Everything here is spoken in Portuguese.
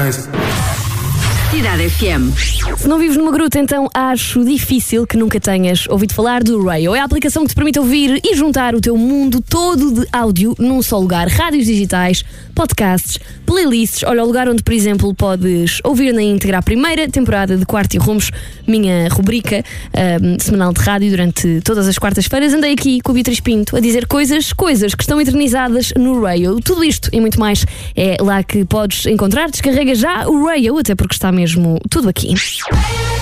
nice. Cidade FM. Se não vives numa gruta, então acho difícil que nunca tenhas ouvido falar do Rayo. É a aplicação que te permite ouvir e juntar o teu mundo todo de áudio num só lugar. Rádios digitais, podcasts, playlists. Olha, o lugar onde, por exemplo, podes ouvir na íntegra a primeira temporada de Quarto e Rumos, minha rubrica semanal de rádio durante todas as quartas-feiras. Andei aqui com a Beatriz Pinto a dizer coisas que estão eternizadas no Rayo. Tudo isto e muito mais é lá que podes encontrar. Descarrega já o Rayo, até porque está mesmo tudo aqui.